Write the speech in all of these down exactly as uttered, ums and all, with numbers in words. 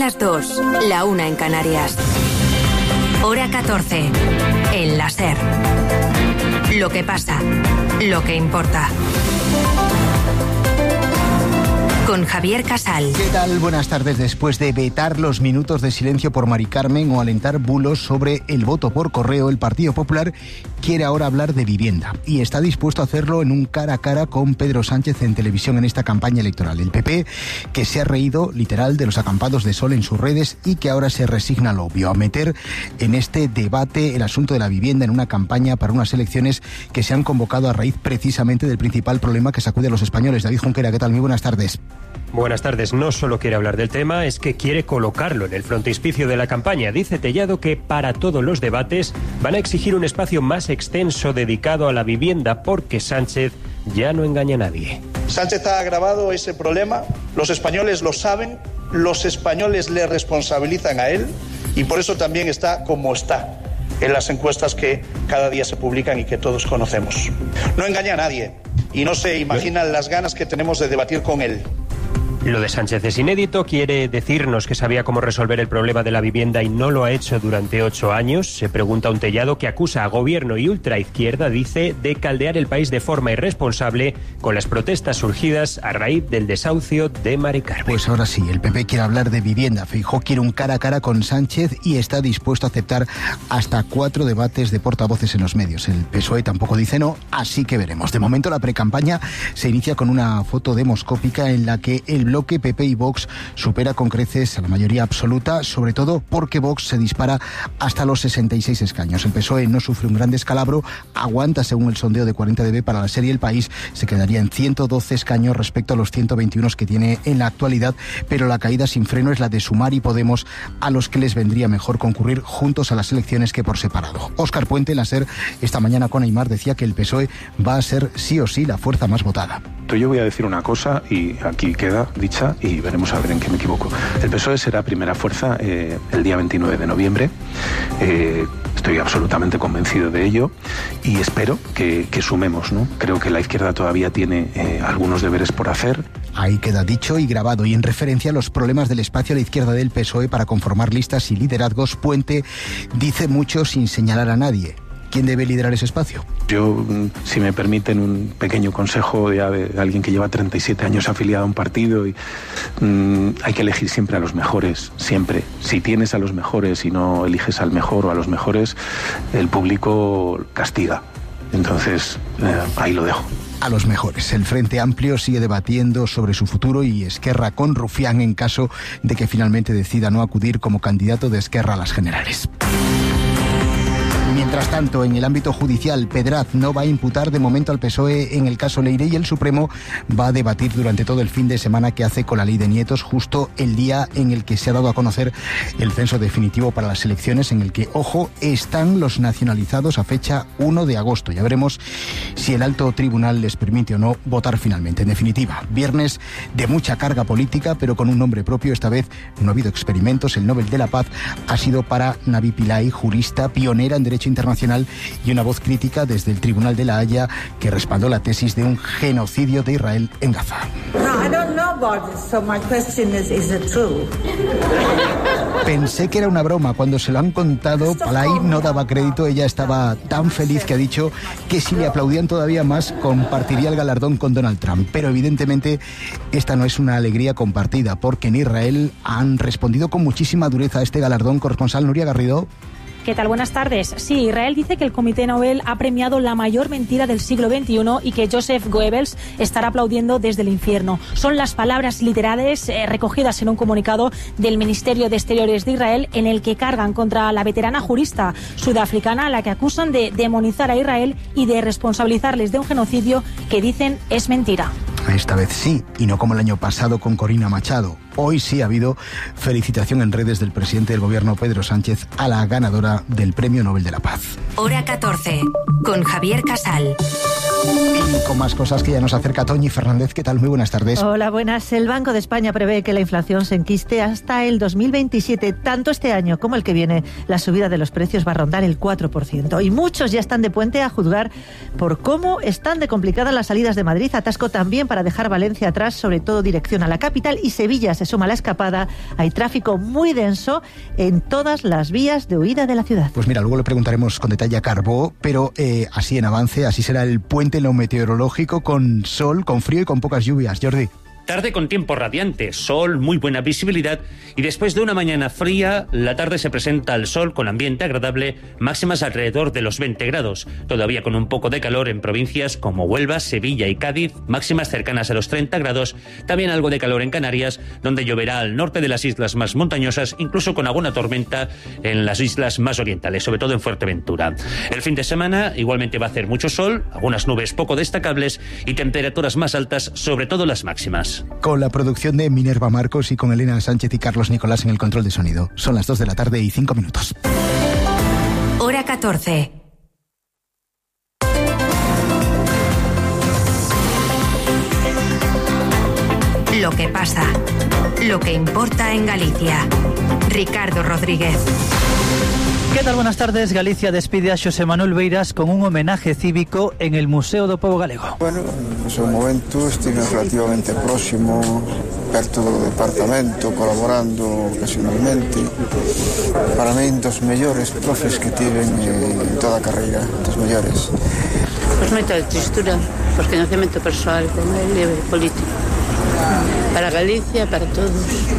las dos, la una en Canarias. Hora catorce, en la SER. Lo que pasa, lo que importa. Con Javier Casal. ¿Qué tal? Buenas tardes. Después de vetar los minutos de silencio por Mari Carmen o alentar bulos sobre el voto por correo, el Partido Popular quiere ahora hablar de vivienda y está dispuesto a hacerlo en un cara a cara con Pedro Sánchez en televisión en esta campaña electoral. El P P, que se ha reído literal de los acampados de sol en sus redes y que ahora se resigna a lo obvio, a meter en este debate el asunto de la vivienda en una campaña para unas elecciones que se han convocado a raíz precisamente del principal problema que sacude a los españoles. David Junquera, ¿qué tal? Muy buenas tardes. Buenas tardes. No solo quiere hablar del tema, es que quiere colocarlo en el frontispicio de la campaña. Dice Tellado que para todos los debates van a exigir un espacio más extenso dedicado a la vivienda porque Sánchez ya no engaña a nadie. Sánchez ha agravado ese problema, los españoles lo saben, los españoles le responsabilizan a él y por eso también está como está en las encuestas que cada día se publican y que todos conocemos. No engaña a nadie y no se imaginan las ganas que tenemos de debatir con él. Lo de Sánchez es inédito, quiere decirnos que sabía cómo resolver el problema de la vivienda y no lo ha hecho durante ocho años. Se pregunta un Tellado que acusa a gobierno y ultraizquierda, dice, de caldear el país de forma irresponsable con las protestas surgidas a raíz del desahucio de Mari Carmen. Pues ahora sí, el P P quiere hablar de vivienda. Feijóo quiere un cara a cara con Sánchez y está dispuesto a aceptar hasta cuatro debates de portavoces en los medios. El P S O E tampoco dice no, así que veremos. De momento la precampaña se inicia con una foto demoscópica en la que el bloque P P y Vox supera con creces a la mayoría absoluta, sobre todo porque Vox se dispara hasta los sesenta y seis escaños. El P S O E no sufre un gran descalabro, aguanta según el sondeo de cuarenta D B para la serie El País, se quedaría en ciento doce escaños respecto a los ciento veintiuno que tiene en la actualidad, pero la caída sin freno es la de Sumar y Podemos, a los que les vendría mejor concurrir juntos a las elecciones que por separado. Óscar Puente, en la SER, esta mañana con Aimar, decía que el P S O E va a ser sí o sí la fuerza más votada. Yo voy a decir una cosa y aquí queda dicha y veremos a ver en qué me equivoco. El P S O E será primera fuerza eh, el día veintinueve de noviembre. Eh, estoy absolutamente convencido de ello y espero que, que sumemos, ¿no? Creo que la izquierda todavía tiene eh, algunos deberes por hacer. Ahí queda dicho y grabado. Y en referencia a los problemas del espacio a la izquierda del P S O E para conformar listas y liderazgos, Puente dice mucho sin señalar a nadie. ¿Quién debe liderar ese espacio? Yo, si me permiten un pequeño consejo de, de alguien que lleva treinta y siete años afiliado a un partido, y mmm, hay que elegir siempre a los mejores, siempre. Si tienes a los mejores y no eliges al mejor o a los mejores, el público castiga. Entonces, eh, ahí lo dejo. A los mejores. El Frente Amplio sigue debatiendo sobre su futuro y Esquerra con Rufián en caso de que finalmente decida no acudir como candidato de Esquerra a las generales. Mientras tanto, en el ámbito judicial, Pedraz no va a imputar de momento al P S O E en el caso Leire y el Supremo va a debatir durante todo el fin de semana qué hace con la ley de nietos, justo el día en el que se ha dado a conocer el censo definitivo para las elecciones, en el que, ojo, están los nacionalizados a fecha uno de agosto. Ya veremos si el alto tribunal les permite o no votar finalmente. En definitiva, viernes de mucha carga política, pero con un nombre propio. Esta vez no ha habido experimentos. El Nobel de la Paz ha sido para Navi Pillay, jurista pionera en derecho internacional y una voz crítica desde el Tribunal de la Haya que respaldó la tesis de un genocidio de Israel en Gaza. No, I don't know about this, so my question is, is it true? Pensé que era una broma. Cuando se lo han contado, Pillay no daba crédito. Ella estaba tan feliz que ha dicho que si le aplaudían todavía más, compartiría el galardón con Donald Trump. Pero evidentemente esta no es una alegría compartida, porque en Israel han respondido con muchísima dureza a este galardón. Corresponsal Nuria Garrido. ¿Qué tal? Buenas tardes. Sí, Israel dice que el Comité Nobel ha premiado la mayor mentira del siglo veintiuno y que Joseph Goebbels estará aplaudiendo desde el infierno. Son las palabras literales eh, recogidas en un comunicado del Ministerio de Exteriores de Israel en el que cargan contra la veterana jurista sudafricana a la que acusan de demonizar a Israel y de responsabilizarles de un genocidio que dicen es mentira. Esta vez sí, y no como el año pasado con Corina Machado. Hoy sí ha habido felicitación en redes del presidente del gobierno, Pedro Sánchez, a la ganadora del Premio Nobel de la Paz. Hora catorce, con Javier Casal. Y con más cosas que ya nos acerca Toñi Fernández. ¿Qué tal? Muy buenas tardes. Hola, buenas. El Banco de España prevé que la inflación se enquiste hasta el dos mil veintisiete. Tanto este año como el que viene, la subida de los precios va a rondar el cuatro por ciento. Y muchos ya están de puente a juzgar por cómo están de complicadas las salidas de Madrid. Atasco también para dejar Valencia atrás, sobre todo dirección a la capital. Y Sevilla se suma a la escapada. Hay tráfico muy denso en todas las vías de huida de la ciudad. Pues mira, luego le preguntaremos con detalle a Carbó, pero eh, así en avance, así será el puente en lo meteorológico, con sol, con frío y con pocas lluvias. Jordi. Tarde con tiempo radiante, sol, muy buena visibilidad y después de una mañana fría, la tarde se presenta al sol con ambiente agradable, máximas alrededor de los veinte grados, todavía con un poco de calor en provincias como Huelva, Sevilla y Cádiz, máximas cercanas a los treinta grados, también algo de calor en Canarias, donde lloverá al norte de las islas más montañosas, incluso con alguna tormenta en las islas más orientales, sobre todo en Fuerteventura. El fin de semana igualmente va a hacer mucho sol, algunas nubes poco destacables y temperaturas más altas, sobre todo las máximas. Con la producción de Minerva Marcos y con Elena Sánchez y Carlos Nicolás en el control de sonido. Son las dos de la tarde y cinco minutos. Hora catorce. Lo que pasa, lo que importa en Galicia. Ricardo Rodríguez. ¿Qué tal? Buenas tardes. Galicia despide a Xosé Manuel Beiras con un homenaje cívico en el Museo do Pobo Galego. Bueno, no seu momento estive relativamente próximo, perto do departamento, colaborando ocasionalmente. Para min, dos mellores profes que tiven en toda a carreira, dos mellores. Pois moita tristura, por coñecemento persoal con el e político. Para Galicia, para todos.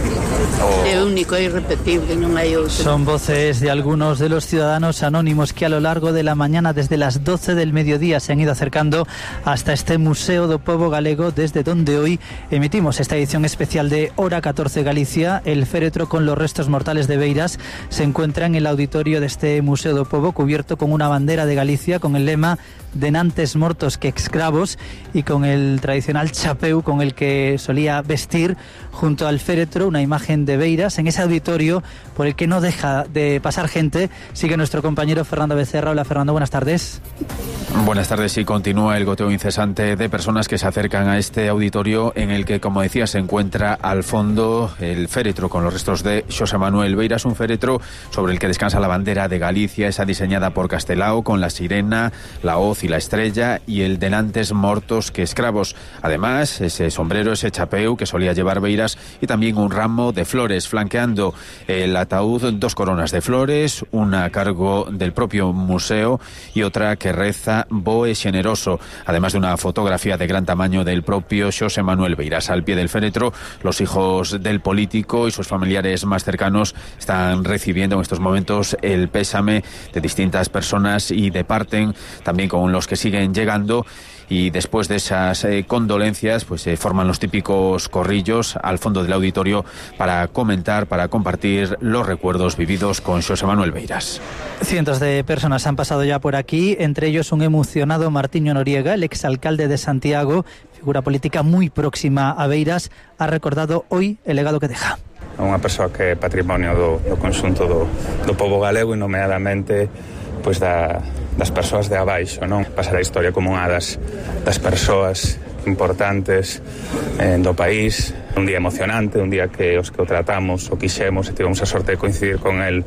É único, é irrepetible, non hai outro. Son voces de algunos de los ciudadanos anónimos que a lo largo de la mañana, desde las doce del mediodía, se han ido acercando hasta este Museo do Pobo Galego, desde donde hoy emitimos esta edición especial de Hora catorce Galicia. El féretro con los restos mortales de Beiras se encuentra en el auditorio de este Museo do Pobo, cubierto con una bandera de Galicia con el lema "Denantes mortos que excravos" y con el tradicional chapeu con el que solía vestir junto al féretro, una imagen de Beiras. En ese auditorio por el que no deja de pasar gente sigue nuestro compañero Fernando Becerra. Hola Fernando, buenas tardes. Buenas tardes. Y continúa el goteo incesante de personas que se acercan a este auditorio en el que, como decía, se encuentra al fondo el féretro con los restos de Xosé Manuel Beiras, un féretro sobre el que descansa la bandera de Galicia, esa diseñada por Castelao con la sirena, la hoz y la estrella, y el "Denantes mortos que escravos". Además, ese sombrero, ese chapeu que solía llevar Beiras, y también un ramo de flores flanqueando el ataúd, dos coronas de flores, una a cargo del propio museo y otra que reza "Boe Xeneroso", además de una fotografía de gran tamaño del propio Xosé Manuel Beiras. Al pie del féretro, los hijos del político y sus familiares más cercanos están recibiendo en estos momentos el pésame de distintas personas y departen también con los que siguen llegando. Y después de esas eh, condolencias, pues se eh, forman los típicos corrillos al fondo del auditorio para comentar, para compartir los recuerdos vividos con Xosé Manuel Beiras. Cientos de personas han pasado ya por aquí, entre ellos un emocionado Martiño Noriega, el exalcalde de Santiago, figura política muy próxima a Beiras, ha recordado hoy el legado que deja. Unha persoa que é patrimonio do, do conxunto do, do pobo galego e nomeadamente pois da, das persoas de abaixo, non? Pasar a historia como unha das, das persoas importantes eh, do país. Un día emocionante, un día que os que o tratamos, o quixemos e tivemos a sorte de coincidir con el.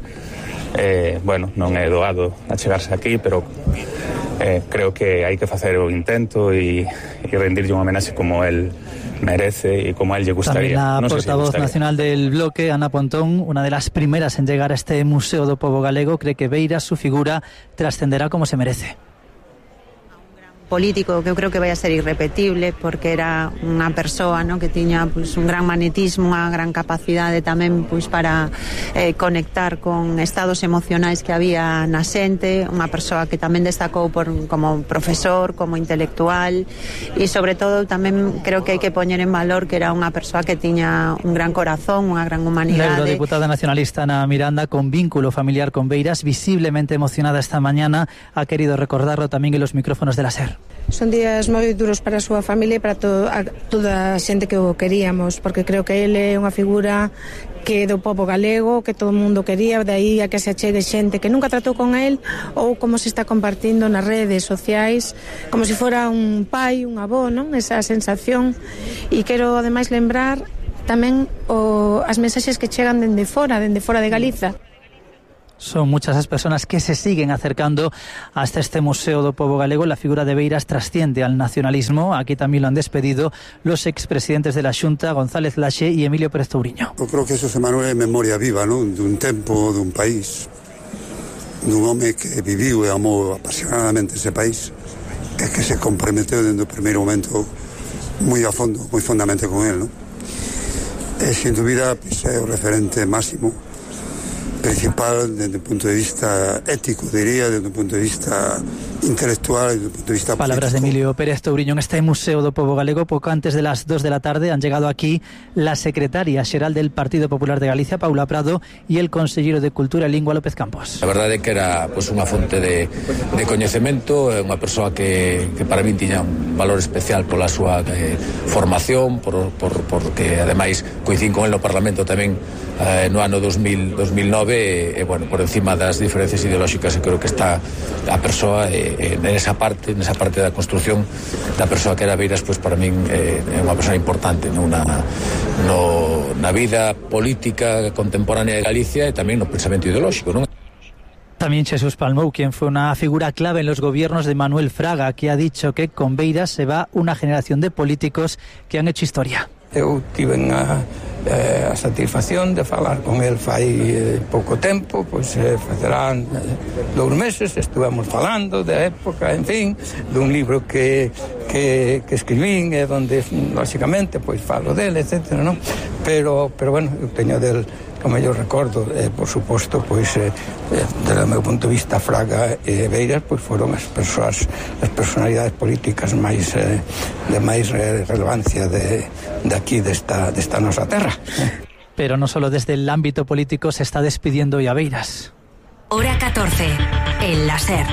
Eh, bueno, non é doado a chegarse aquí, pero eh, creo que hai que facer o intento e, e rendirlle unha homenaxe como el merece y como a él le gustaría. También la no portavoz sé si nacional del bloque, Ana Pontón, una de las primeras en llegar a este Museo do Pobo Galego, cree que Beiras, su figura, trascenderá como se merece. Político que eu creo que vai a ser irrepetible, porque era unha persoa, ¿no?, que tiña pues, un gran magnetismo, unha gran capacidade tamén pues, para eh, conectar con estados emocionais que había na xente, unha persoa que tamén destacou por, como profesor, como intelectual, e sobre todo tamén creo que hai que poñer en valor que era unha persoa que tiña un gran corazón, unha gran humanidade. La eurodiputada nacionalista Ana Miranda, con vínculo familiar con Beiras, visiblemente emocionada esta mañana, ha querido recordarlo también en los micrófonos de la SER. Son días moi duros para a súa familia e para to, a, toda a xente que o queríamos, porque creo que ele é unha figura que do pobo galego, que todo o mundo quería, de aí a que se achegue xente que nunca tratou con el, ou como se está compartindo nas redes sociais, como se fora un pai, un avó, non? Esa sensación. E quero ademais lembrar tamén o, as mensaxes que chegan dende fora, dende fora de Galiza. Son muchas las personas que se siguen acercando hasta este Museo do Pobo Galego. La figura de Beiras trasciende al nacionalismo. Aquí también lo han despedido los expresidentes de la Xunta, González Laxe y Emilio Pérez Touriño. Eu creo que Xosé Manuel é memoria viva, non? Dun tempo, dun país, dun home que viviu e amou apasionadamente ese país, e que se comprometeu dende o primeiro momento moi a fondo, moi fondamente con él, non? E, sin dúbida, pues, é o referente máximo principal desde un punto de vista ético, diría, desde un punto de vista intelectual, desde un punto de vista Palabras político. de Emilio Pérez Touriño en este Museo do Pobo Galego. Poco antes de las dos de la tarde han llegado aquí la secretaria xeral del Partido Popular de Galicia, Paula Prado, y el consellero de Cultura e Lingua, López Campos. A verdade é que era pues, unha fonte de, de coñecemento, unha persoa que, que para min tiña un valor especial pola súa eh, formación, por, por, porque ademais coincín con el no Parlamento tamén eh, no ano dos mil nove, e, e bueno, por encima das diferencias ideolóxicas, creo que está a persoa eh, nesa parte, nesa parte da construción da persoa que era Beiras, pois para min eh, é unha persoa importante no, na, no, na vida política contemporánea de Galicia e tamén no pensamento ideolóxico, non? También Jesús Palmou, quien fue una figura clave en los gobiernos de Manuel Fraga, que ha dicho que con Beiras se va una generación de políticos que han hecho historia. Eu tive a, a satisfacción de falar con el fai eh, pouco tempo, pois eh, facerán eh, dous meses, estuvemos falando da época, en fin, dun libro que, que, que escribín, e donde, lógicamente, pois falo dele, etcétera, non? Pero, pero bueno, eu teño del o mellor recordo, eh, por suposto, pois eh, desde o meu punto de vista, Fraga e Beiras pois foron as persoas, as personalidades políticas máis eh, de máis relevancia de, de aquí desta, desta nosa terra. Pero no solo desde el ámbito político se está despidiendo hoy a Beiras. Hora catorce, el láser.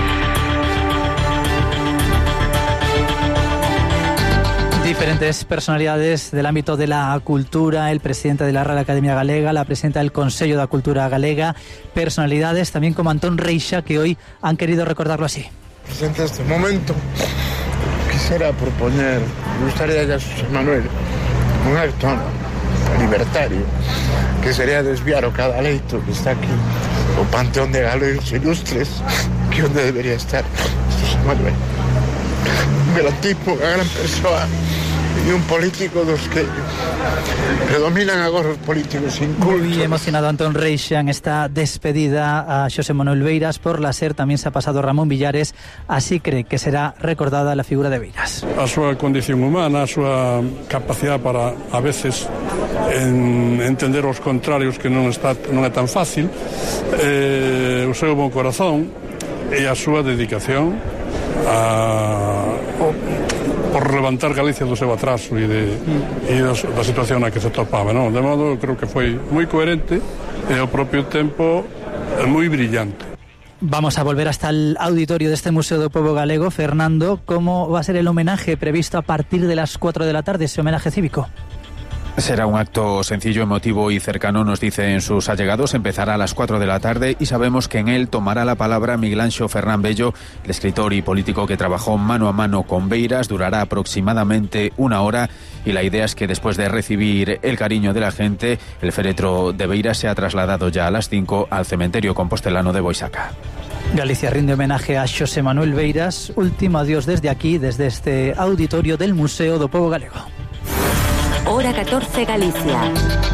Diferentes personalidades del ámbito de la cultura, el presidente de la Real Academia Galega, la presidenta del Consello da Cultura Galega, personalidades también como Antón Reixa, que hoy han querido recordarlo así. Presente este momento, quisiera proponer, me gustaría ya José Manuel, un acto libertario, que sería desviar o cada leito que está aquí, o panteón de galegos ilustres, que onde debería estar José Manuel. Un gran tipo, unha gran persoa e un político dos que predominan agora os políticos incultos. Muy emocionado Antón Reixa en esta despedida a Xosé Manuel Beiras. Por la SER también se ha pasado Ramón Villares, así cree que será recordada la figura de Beiras. A súa condición humana, a súa capacidade para a veces en entender os contrarios, que non está non é tan fácil, eh, o seu bon corazón e a súa dedicación a, por levantar Galicia do seu atraso e, de, e da, da situación na que se topaba, non? De modo, creo que foi moi coherente e ao propio tempo moi brillante. Vamos a volver hasta el auditorio de este Museo do Pobo Galego. Fernando, ¿cómo va a ser el homenaje previsto a partir de las cuatro de la tarde, ese homenaje cívico? Será un acto sencillo, emotivo y cercano, nos dicen sus allegados. Empezará a las cuatro de la tarde y sabemos que en él tomará la palabra Miguel Anxo Fernán Bello, el escritor y político que trabajó mano a mano con Beiras. Durará aproximadamente una hora y la idea es que después de recibir el cariño de la gente, el féretro de Beiras se ha trasladado ya a las cinco al cementerio compostelano de Boisaca. Galicia rinde homenaje a Xosé Manuel Beiras. Último adiós desde aquí, desde este auditorio del Museo do Pobo Galego. Hora catorce, Galicia.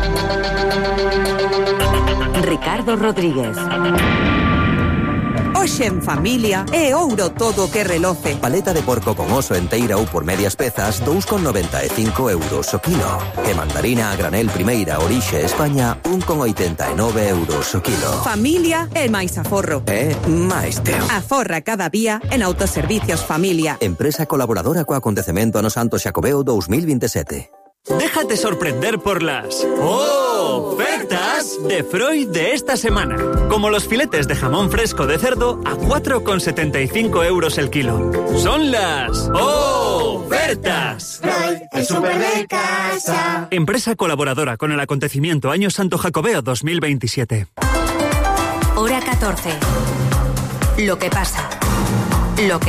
Ricardo Rodríguez. Hoxe en familia é ouro todo que reloce. Paleta de porco con oso enteira ou por medias pezas, dous con noventa e cinco euros o kilo. E mandarina a granel primeira orixe España, un con oitenta e nove euros o kilo. Familia é máis aforro. É máis teo. Aforra cada día en Autoservicios Familia. Empresa colaboradora co acontecemento ano Santo Xacobeo dos mil veintisiete. Déjate sorprender por las... ¡Oh! Ofertas de Freud de esta semana. Como los filetes de jamón fresco de cerdo a cuatro con setenta y cinco euros el kilo. Son las ofertas. Freud, el súper de casa. Empresa colaboradora con el acontecimiento Año Santo Jacobeo dos mil veintisiete. Hora catorce. Lo que pasa. Lo que